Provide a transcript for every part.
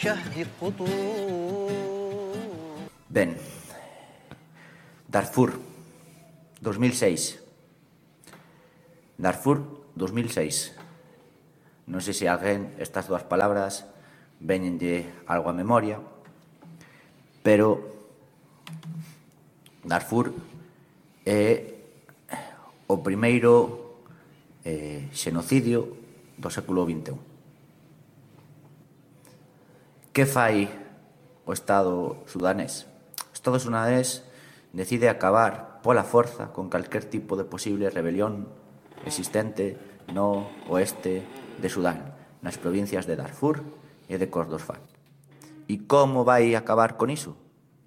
شهد قطور. Ben, Darfur, 2006. Darfur, 2006. Non sei se alguén estas dúas palabras véñenlle algo a memoria, pero Darfur é o primeiro xenocidio do século XXI. Que fai o Estado sudanés? O Estado sudanés decide acabar pola forza con calquer tipo de posible rebelión existente no oeste de Sudán, nas provincias de Darfur e de Kordofán. E como vai acabar con iso?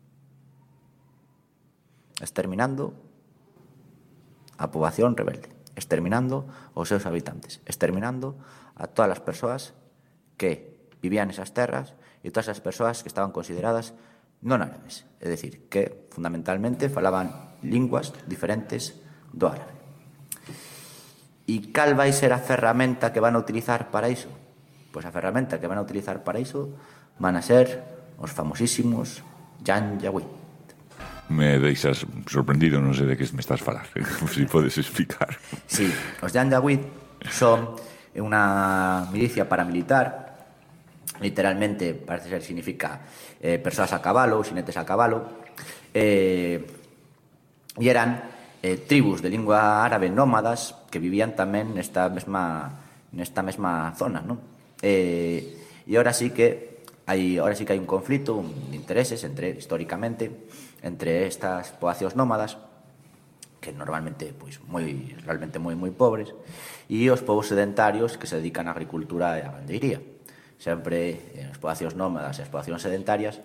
Exterminando a poboación rebelde, exterminando os seus habitantes, exterminando a todas as persoas que vivían nesas terras e todas as persoas que estaban consideradas non árabes, é dicir, que fundamentalmente falaban linguas diferentes do árabe. E cal vai ser a ferramenta que van a utilizar para iso? Pois a ferramenta que van a utilizar para iso van a ser os famosísimos Janjaweed. Me deixas sorprendido, non sei de que me estás falar. Se podes explicar. Sí, os Janjaweed son unha milicia paramilitar. Literalmente, parece ser, significa persoas a cabalo, xinetes a cabalo, e eran tribus de lingua árabe nómadas que vivían tamén nesta mesma zona, non? E ahora sí que hai un conflito de intereses históricamente entre estas poboacións nómadas, que normalmente realmente moi pobres, e os povos sedentarios que se dedican á agricultura e á gandeiría. Sempre as poboacións nómadas e as poboacións sedentarias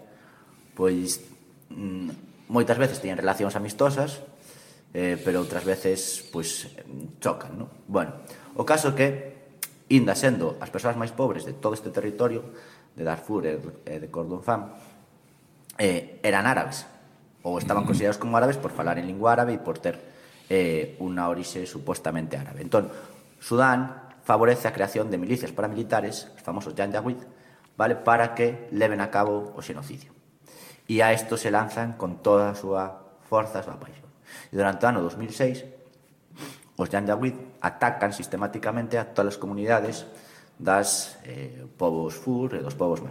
moitas veces teñen relacións amistosas, pero outras veces chocan, non? Bueno, o caso que inda sendo as persoas máis pobres de todo este territorio de Darfur e de Kordofán eran árabes, ou estaban considerados como árabes por falar en lingua árabe e por ter unha orixe supostamente árabe. Entón, Sudán favorece a creación de milicias paramilitares, os famosos Janjaweed, vale, para que leven a cabo o xenocidio. E a isto se lanzan con toda a súa forza, a súa paixón. E durante o ano 2006, os Janjaweed atacan sistemáticamente a todas as comunidades das povos Fur e dos povos